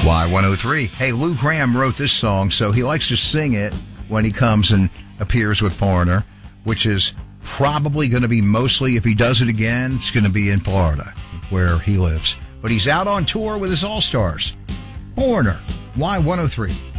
Y103. Hey, Lou Gramm wrote this song, so he likes to sing it when he comes and appears with Foreigner, which is probably going to be mostly, if he does it again, it's going to be in Florida, where he lives. But he's out on tour with his All-Stars. Foreigner, Y103.